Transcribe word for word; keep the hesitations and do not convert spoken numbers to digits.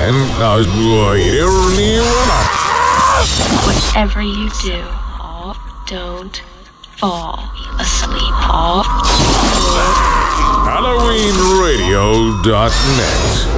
En als hier nieuwe Whatever you do, don't fall asleep. Halloween Radio dot net